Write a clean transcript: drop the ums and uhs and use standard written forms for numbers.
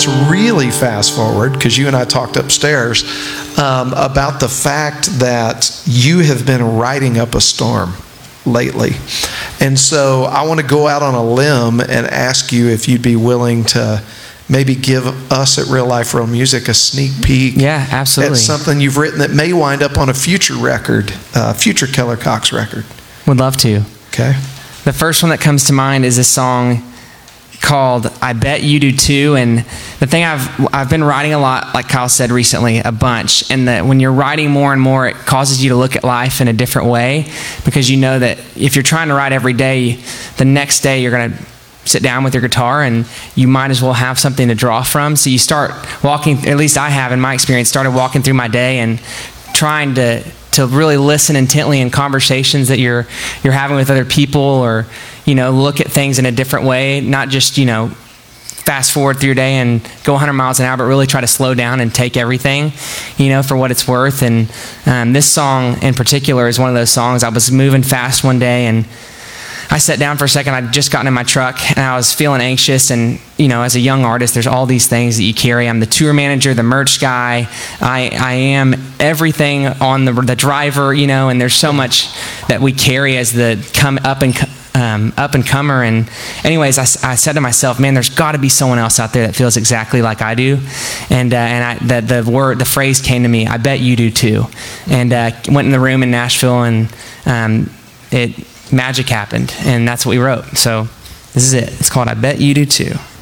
let's really fast forward, because you and I talked upstairs about the fact that you have been riding up a storm lately. And so I want to go out on a limb and ask you if you'd be willing to maybe give us at Real Life Real Music a sneak peek. Yeah, absolutely. At something you've written that may wind up on a future record, future Keller Cox record. Would love to. Okay. The first one that comes to mind is a song called I Bet You Do Too. And the thing I've been writing a lot, like Kyle said recently, a bunch. And that when you're writing more and more, it causes you to look at life in a different way, because you know that if you're trying to write every day, the next day you're going to sit down with your guitar and you might as well have something to draw from. So you start walking, at least I have in my experience, started walking through my day and trying to really listen intently in conversations that you're having with other people, or, look at things in a different way, not just, fast forward through your day and go 100 miles an hour, but really try to slow down and take everything, for what it's worth. And this song in particular is one of those songs. I was moving fast one day and I sat down for a second. I'd just gotten in my truck and I was feeling anxious. And, as a young artist, there's all these things that you carry. I'm the tour manager, the merch guy. I am everything on the driver, and there's so much that we carry as the up and comer. And anyways, I said to myself, man, there's got to be someone else out there that feels exactly like I do. And the phrase came to me, I bet you do too. And went in the room in Nashville, and magic happened, and that's what we wrote. So this is it. It's called I Bet You Do Too.